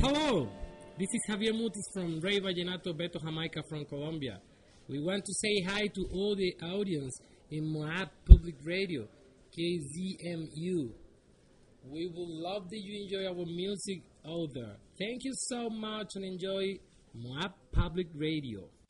Hello, this is Javier Mutis from Rey Vallenato Beto Jamaica from Colombia. We want to say hi to all the audience in Moab Public Radio, KZMU. We would love that you enjoy our music out there. Thank you so much and enjoy Moab Public Radio.